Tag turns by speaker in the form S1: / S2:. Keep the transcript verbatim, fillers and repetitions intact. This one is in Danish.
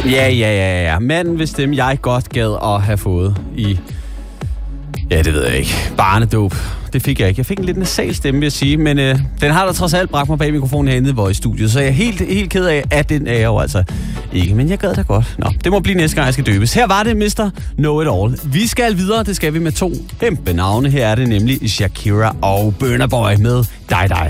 S1: Ja, ja, ja, ja. Manden, hvis stemme jeg godt gad at have fået i... Ja, det ved jeg ikke. Barnedåb. Det fik jeg ikke. Jeg fik en lidt nasal stemme, vil jeg sige. Men øh, den har da trods alt bragt mig bag mikrofonen herinde i studiet. Så jeg er helt, helt ked af, at den er jeg jo altså ikke. Men jeg gad da godt. Nå, det må blive næste gang, jeg skal døbes. Her var det mister Know It All. Vi skal videre. Det skal vi med to kæmpe navne. Her er det nemlig Shakira og Burna Boy med Die Die.